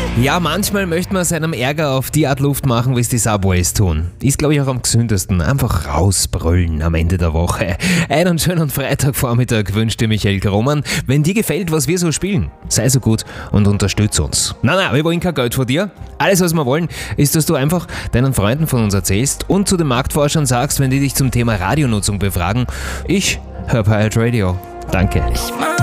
Ja, manchmal möchte man seinem Ärger auf die Art Luft machen, wie es die Subways tun. Ist, glaube ich, auch am gesündesten. Einfach rausbrüllen am Ende der Woche. Einen schönen Freitagvormittag wünscht dir Michael Kromann. Wenn dir gefällt, was wir so spielen, sei so gut und unterstütze uns. Nein, wir wollen kein Geld von dir. Alles, was wir wollen, ist, dass du einfach deinen Freunden von uns erzählst und zu den Marktforschern sagst, wenn die dich zum Thema Radionutzung befragen, ich höre Pirate Radio. Danke.